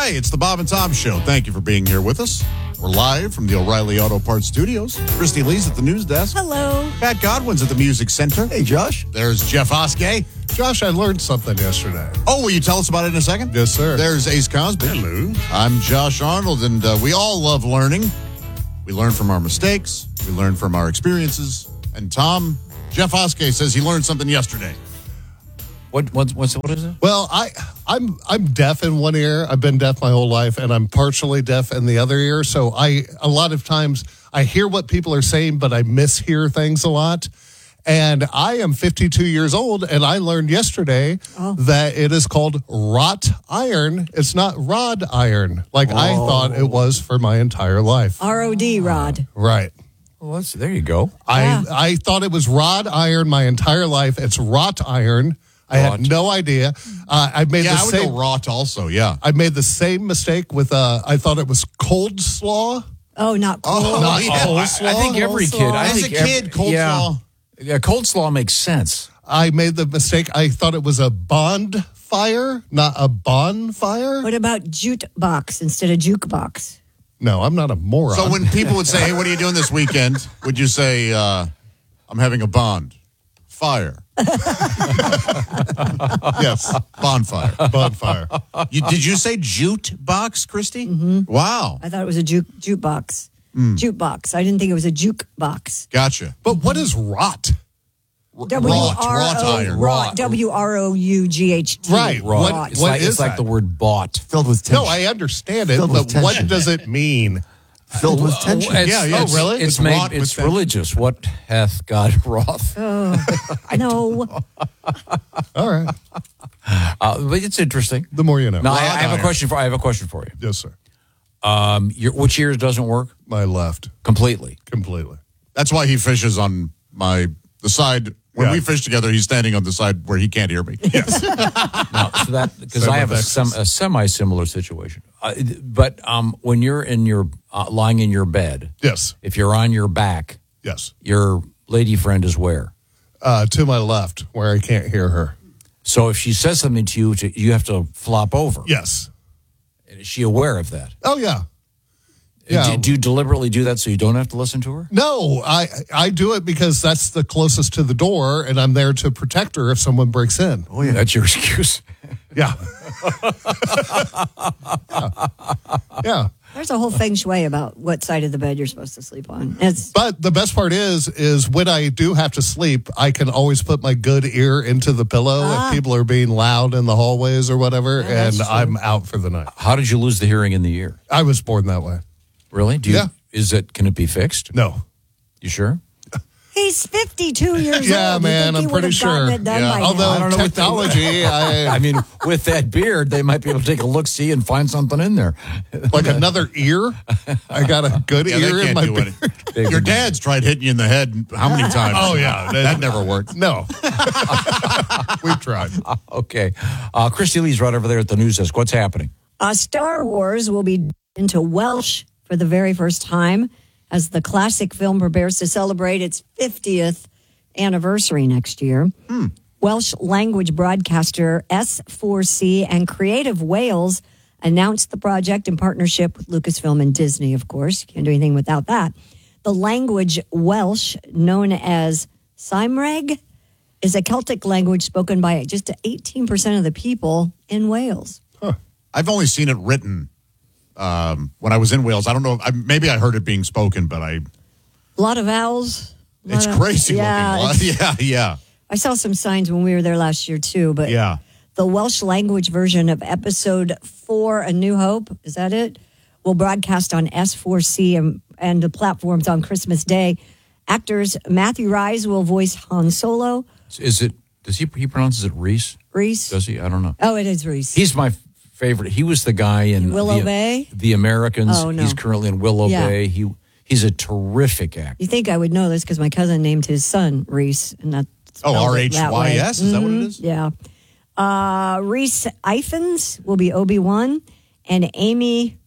Hi, it's the Bob and Tom Show. Thank you for being here with us. We're live from the O'Reilly Auto Parts Studios. Christy Lee's at the news desk. Hello. Pat Godwin's at the music center. Hey, Josh. There's Jeff Oskey. Josh, I learned something yesterday. Oh, will you tell us about it in a second? Yes, sir. There's Ace Cosby. Hello. I'm Josh Arnold, and we all love learning. We learn from our mistakes. We learn from our experiences. And Jeff Oskey says he learned something yesterday. What is it? Well, I'm deaf in one ear. I've been deaf my whole life, and I'm partially deaf in the other ear. So a lot of times I hear what people are saying, but I mishear things a lot. And I am 52 years old, and I learned yesterday that it is called wrought iron. It's not rod iron, like I thought it was for my entire life. R-O-D, Rod. Right. Well, there you go. I thought it was rod iron my entire life. It's wrought iron. I had no idea. I would go wrought also, yeah. I made the same mistake with, I thought it was cold slaw. Oh, not cold. Not yeah. coleslaw. I think every kid. As a kid, cold slaw. Yeah, cold slaw makes sense. I made the mistake. I thought it was a bonfire, not a bonfire. What about jukebox instead of jukebox? No, I'm not a moron. So when people would say, hey, what are you doing this weekend? Would you say, I'm having a fire. Yes. Bonfire. Did you say jute box, Christy? Mm-hmm. Wow. I thought it was a jukebox. Jukebox. I didn't think it was a jukebox. Gotcha. But what is rot? Wrought iron. Wrought. W-R-O-U-G-H-T. Right. Wrought. It's like the word bought. Filled with tension. No, I understand it, Filled with but what tension. does it mean? Filled with tension. It's, really? It's wrought with it's religious. What hath God wrought? No. All right. But it's interesting. The more you know. No, I have a question for you. Yes, sir. Which ear doesn't work My left. completely? Completely. That's why he fishes on the side. When Yeah. we fish together, he's standing on the side where he can't hear me. Yes. No, so that because Same I have with a semi-similar situation. But when you're in your lying in your bed, Yes. if you're on your back, Yes. your lady friend is where? To my left, where I can't hear her. So if she says something to you, you have to flop over. Yes. Is she aware of that? Oh, yeah. Yeah. Do you deliberately do that so you don't have to listen to her? No, I do it because that's the closest to the door, and I'm there to protect her if someone breaks in. Oh yeah, that's your excuse. Yeah. Yeah. There's a whole feng shui about what side of the bed you're supposed to sleep on. But the best part is when I do have to sleep, I can always put my good ear into the pillow if people are being loud in the hallways or whatever, and I'm out for the night. How did you lose the hearing in the ear? I was born that way. Really? Yeah. Can it be fixed? No. You sure? He's 52 years old. Yeah, man, I'm pretty sure. It done by now? Although I don't know what technology, I mean, with that beard, they might be able to take a look-see and find something in there. like another ear. I got a good Yeah, ear they in can't my do beard. it. Your dad's tried hitting you in the head how many times? Oh, yeah. That never worked. No. We've tried. Okay. Christy Lee's right over there at the news desk. What's happening? Star Wars will be into Welsh for the very first time as the classic film prepares to celebrate its 50th anniversary next year. Welsh language broadcaster S4C and Creative Wales announced the project in partnership with Lucasfilm and Disney, of course. You can't do anything without that. The language Welsh, known as Cymraeg, is a Celtic language spoken by just 18% of the people in Wales. I've only seen it written when I was in Wales. I don't know. Maybe I heard it being spoken, but A lot of vowels. It's crazy looking. Yeah. I saw some signs when we were there last year, too. But the Welsh language version of episode 4, A New Hope, is that it? Will broadcast on S4C and the platforms on Christmas Day. Actors Matthew Rhys will voice Han Solo. Does he pronounces it Reese? Reese? Does he? I don't know. Oh, it is Reese. He's my favorite. He was the guy in Willow Bay? The Americans. Oh, no. He's currently in Willow Yeah. Bay. He's a terrific actor. You think I would know this because my cousin named his son Reese, and that's RHYS? Is that what it is? Yeah. Reese Ifans will be Obi-Wan, and Amy,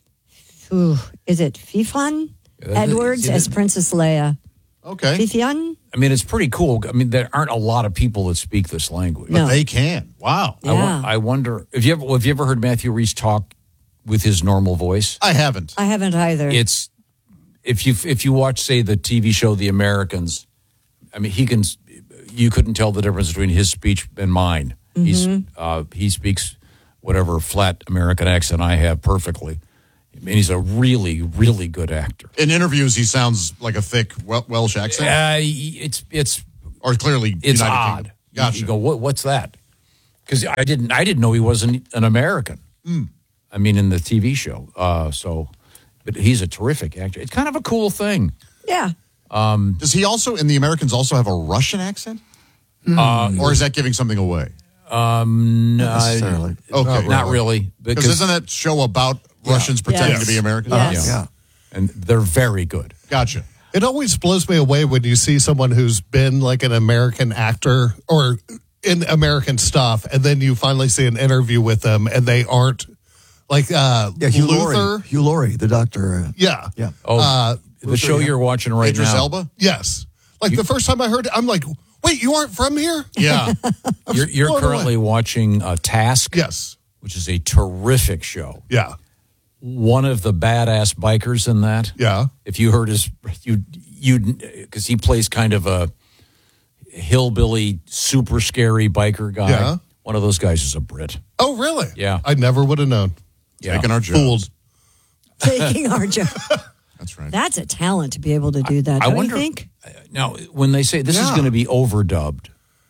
is it Fifan Edwards as Princess Leia. Okay. Fifan? I mean, it's pretty cool. I mean, there aren't a lot of people that speak this language. But they can. Wow. Yeah. I wonder if you ever heard Matthew Rhys talk with his normal voice. I haven't. I haven't either. It's if you watch, say, the TV show The Americans, I mean, you couldn't tell the difference between his speech and mine. He speaks whatever flat American accent I have perfectly. I mean, he's a really, really good actor. In interviews, he sounds like a thick Welsh accent. It's Or clearly, it's United odd. Kingdom. Gotcha. You go, what's that? Because I didn't know he wasn't an American. I mean, in the TV show. But he's a terrific actor. It's kind of a cool thing. yeah. Does he also, in The Americans, also have a Russian accent? Or is that giving something away? Not necessarily. Okay. Not really. Because isn't that show about Russians pretending to be Americans? Yes. Yeah. And they're very good. Gotcha. It always blows me away when you see someone who's been like an American actor or in American stuff, and then you finally see an interview with them, and they aren't like Hugh Luther. Laurie. Hugh Laurie, the doctor. Yeah. Yeah. The show you're watching right Idris now. Elba? Yes. Like the first time I heard it, I'm like, wait, you aren't from here? Yeah. You're blown currently watching Task, Yes. which is a terrific show. Yeah. One of the badass bikers in that. Yeah. If you heard because he plays kind of a hillbilly, super scary biker guy. Yeah. One of those guys is a Brit. Oh, really? Yeah. I never would have known. Yeah. Taking our jobs. Fooled. Taking our job. That's right. That's a talent to be able to do that. I Don't wonder. you think? Now, when they say this is going to be overdubbed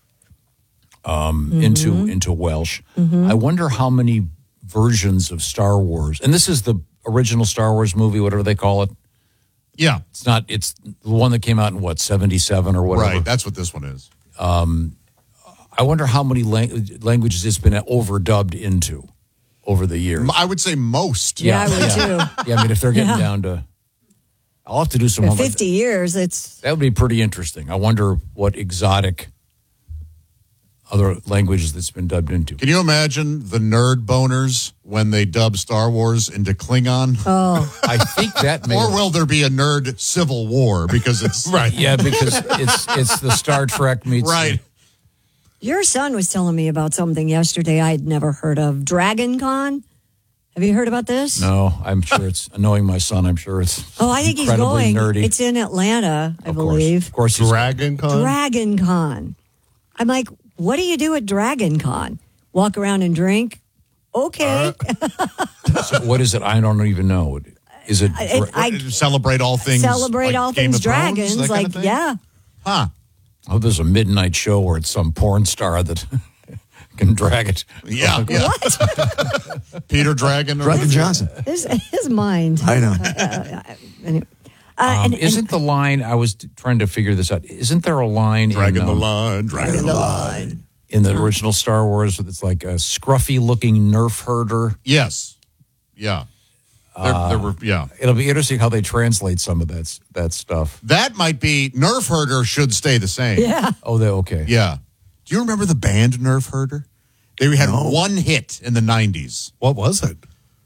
into Welsh, I wonder how many versions of Star Wars, and this is the original Star Wars movie, whatever they call it. Yeah. It's the one that came out in 77 or whatever. Right. That's what this one is. I wonder how many languages it's been overdubbed into over the years. I would say most. Yeah, I would too. Yeah, I mean, if they're getting down to, I'll have to do some For homework. 50 years, it's That would be pretty interesting. I wonder what exotic other languages that's been dubbed into. Can you imagine the nerd boners when they dub Star Wars into Klingon? I think that may. Or will there be a nerd civil war because it's Right. Yeah, because it's the Star Trek meets. right. Your son was telling me about something yesterday I had never heard of. Dragon Con. Have you heard about this? No, I'm sure it's annoying my son. I'm sure it's. Oh, I think he's incredibly going. nerdy. It's in Atlanta, I believe. Of course, he's, Dragon Con? Dragon Con. I'm like, what do you do at Dragon Con? Walk around and drink? Okay. so what is it? I don't even know. Is it? I Celebrate all things. celebrate like all Game things of Thrones, dragons. that kind Like, of thing? yeah. Huh. Oh, there's a midnight show where it's some porn star that can drag it. Yeah. yeah. Peter Dragon. or- Dragon Johnson. His mind. I know. Anyway. And Isn't the line? I was trying to figure this out. Isn't there a line Dragon in, the line. Dragon the line. in the original Star Wars that's like a scruffy-looking Nerf herder? Yes. Yeah. There were, yeah. It'll be interesting how they translate some of that stuff. That might be Nerf Herder should stay the same. yeah. Oh, they okay. Yeah. Do you remember the band Nerf Herder? They had one hit in the 90s. What was it?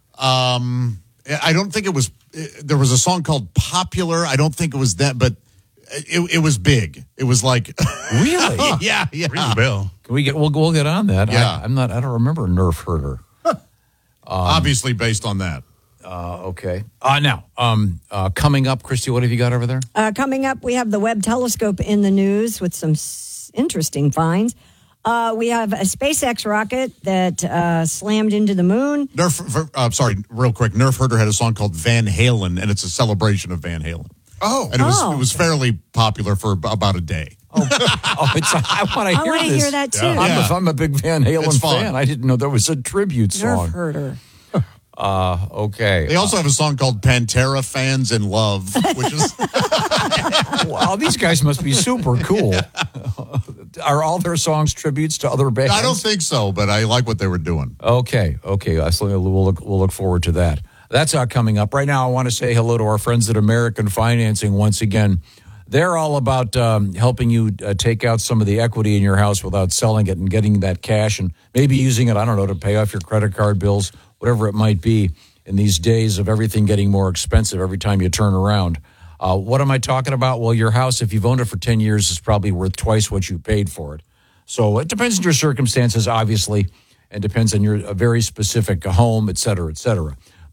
I don't think it was. There was a song called Popular. I don't think it was that, but it was big. It was like Really? yeah. Bill. Can we get? We'll get on that. Yeah. I don't remember Nerf herder. Obviously based on that. Okay. Now, coming up, Christy, what have you got over there? Coming up, we have the Webb telescope in the news with some interesting finds. We have a SpaceX rocket that slammed into the moon. Real quick. Nerf Herder had a song called Van Halen, and it's a celebration of Van Halen. Oh. And it was fairly popular for about a day. I want to hear I want to this. hear that too. Yeah. I'm a big Van Halen It's fun. fan. I didn't know there was a tribute Nerf song. herder. Okay. They also have a song called Pantera Fans in Love, which is Wow, these guys must be super cool. Are all their songs tributes to other bands? I don't think so, but I like what they were doing. Okay. So we'll look forward to that. That's coming up. Right now, I want to say hello to our friends at American Financing once again. They're all about helping you take out some of the equity in your house without selling it and getting that cash and maybe using it, I don't know, to pay off your credit card bills, whatever it might be in these days of everything getting more expensive every time you turn around. What am I talking about? Well, your house, if you've owned it for 10 years, is probably worth twice what you paid for it. So it depends on your circumstances, obviously, and depends on your very specific home, et cetera, et cetera.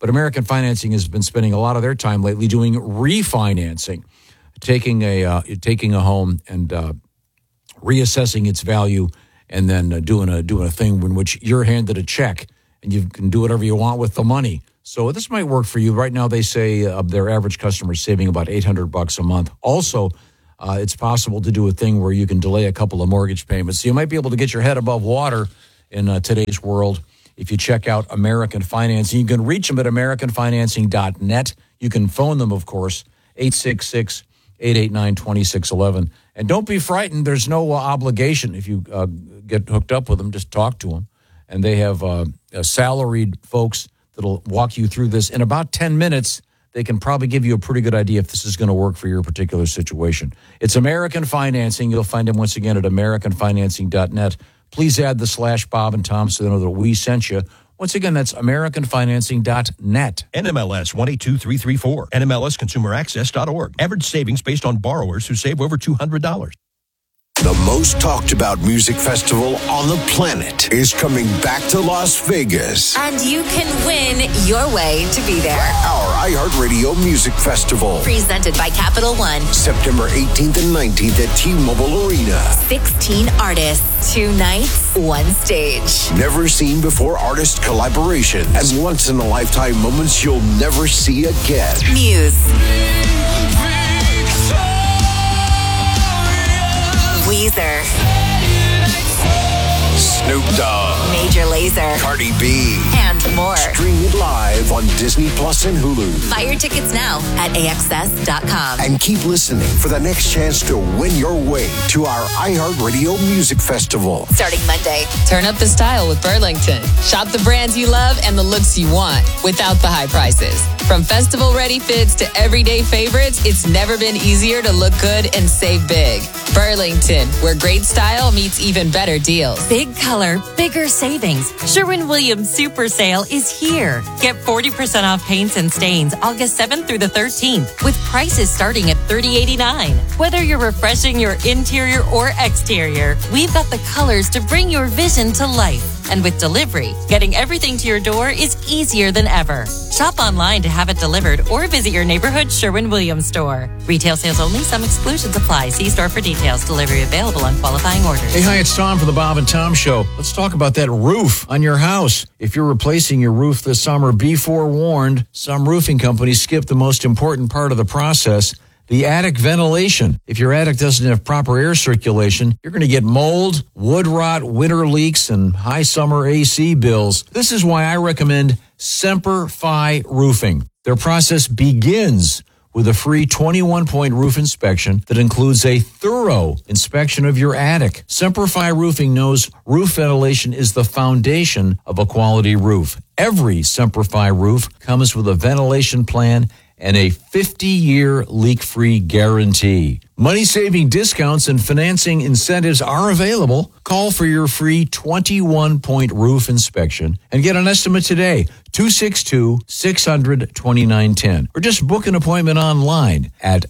But American Financing has been spending a lot of their time lately doing refinancing, taking a home and reassessing its value, and then doing a thing in which you're handed a check and you can do whatever you want with the money. So this might work for you. Right now, they say their average customer is saving about $800 a month. Also, it's possible to do a thing where you can delay a couple of mortgage payments. So you might be able to get your head above water in today's world if you check out American Financing. You can reach them at AmericanFinancing.net. You can phone them, of course, 866-889-2611. And don't be frightened. There's no obligation if you get hooked up with them. Just talk to them. And they have salaried folks that'll walk you through this. In about 10 minutes, they can probably give you a pretty good idea if this is going to work for your particular situation. It's American Financing. You'll find them once again at AmericanFinancing.net. Please add the /Bob and Tom so they know that we sent you. Once again, that's AmericanFinancing.net. NMLS 182334. NMLSConsumerAccess.org. Average savings based on borrowers who save over $200. The most talked about music festival on the planet is coming back to Las Vegas. And you can win your way to be there. Our iHeartRadio Music Festival. Presented by Capital One. September 18th and 19th at T-Mobile Arena. 16 artists, 2 nights, 1 stage. Never seen before artist collaboration and once-in-a-lifetime moments you'll never see again. Muse. Weezer. Snoop Dogg. Major Lazer. Cardi B. And more. Stream it live on Disney Plus and Hulu. Buy your tickets now at AXS.com. And keep listening for the next chance to win your way to our iHeartRadio Music Festival. Starting Monday. Turn up the style with Burlington. Shop the brands you love and the looks you want without the high prices. From festival-ready fits to everyday favorites, it's never been easier to look good and save big. Burlington, where great style meets even better deals. Big color, bigger savings. Sherwin-Williams Super Sale is here. Get 40% off paints and stains August 7th through the 13th with prices starting at $30.89. Whether you're refreshing your interior or exterior, we've got the colors to bring your vision to life. And with delivery, getting everything to your door is easier than ever. Shop online to have it delivered or visit your neighborhood Sherwin-Williams store. Retail sales only. Some exclusions apply. See store for details. Delivery available on qualifying orders. Hey, hi, it's Tom for the Bob and Tom Show. Let's talk about that roof on your house. If you're replacing your roof this summer, be forewarned. Some roofing companies skip the most important part of the process, the attic ventilation. If your attic doesn't have proper air circulation, you're going to get mold, wood rot, winter leaks, and high summer AC bills. This is why I recommend Semper Fi Roofing. Their process begins with a free 21-point roof inspection that includes a thorough inspection of your attic. Semper Fi Roofing knows roof ventilation is the foundation of a quality roof. Every Semper Fi roof comes with a ventilation plan and a 50-year leak-free guarantee. Money-saving discounts and financing incentives are available. Call for your free 21-point roof inspection and get an estimate today, 262-600-2910. Or just book an appointment online at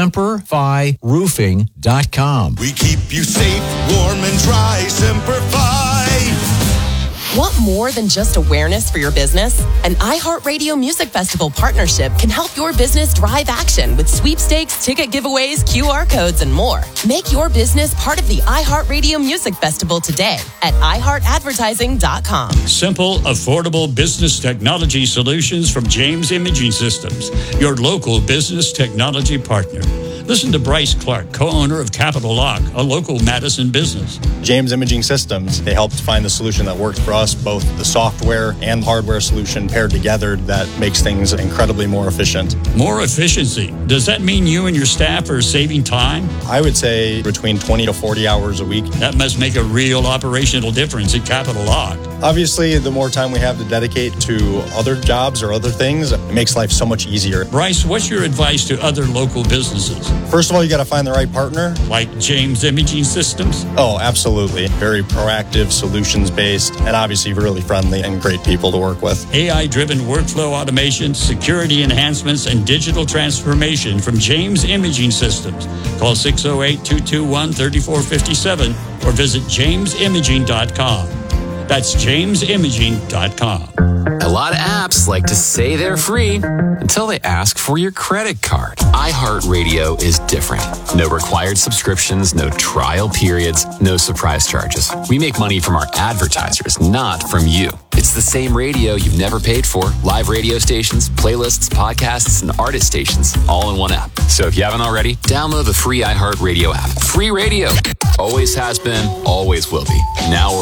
SemperFiRoofing.com. We keep you safe, warm, and dry. Semper Fi. Want more than just awareness for your business? An iHeartRadio Music Festival partnership can help your business drive action with sweepstakes, ticket giveaways, QR codes, and more. Make your business part of the iHeartRadio Music Festival today at iHeartAdvertising.com. Simple, affordable business technology solutions from James Imaging Systems, your local business technology partner. Listen to Bryce Clark, co-owner of Capital Lock, a local Madison business. James Imaging Systems, they helped find the solution that worked for us, both the software and hardware solution paired together that makes things incredibly more efficient. More efficiency. Does that mean you and your staff are saving time? I would say between 20 to 40 hours a week. That must make a real operational difference at Capital Lock. Obviously, the more time we have to dedicate to other jobs or other things, it makes life so much easier. Bryce, what's your advice to other local businesses? First of all, you got to find the right partner. Like James Imaging Systems? Oh, absolutely. Very proactive, solutions-based, and obviously really friendly and great people to work with. AI-driven workflow automation, security enhancements, and digital transformation from James Imaging Systems. Call 608-221-3457 or visit jamesimaging.com. That's jamesimaging.com. lot of apps like to say they're free until they ask for your credit card. iHeartRadio is different. No required subscriptions, no trial periods, no surprise charges. We make money from our advertisers, not from you. It's the same radio you've never paid for. Live radio stations, playlists, podcasts, and artist stations, all in one app. So if you haven't already, download the free iHeartRadio app. Free radio. Always has been, always will be. Now we're